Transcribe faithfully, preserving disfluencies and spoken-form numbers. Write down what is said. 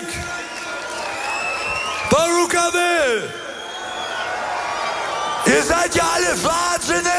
Black, Baruka Will. Ihr seid ja alle wahnsinnig.